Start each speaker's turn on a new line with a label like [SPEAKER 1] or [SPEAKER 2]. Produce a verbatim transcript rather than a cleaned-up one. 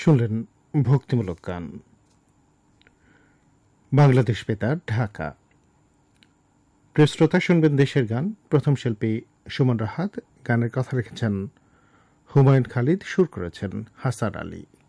[SPEAKER 1] শুনলেন ভক্তিমূলক গান। বাংলাদেশ বেতার, ঢাকা। প্রিয় শ্রোতা, শুনবেন দেশের গান। প্রথম শিল্পী সুমন রাহাত, গানের কথা লিখেছেন হুমায়ুন খালিদ, সুর করেছেন হাসান আলী।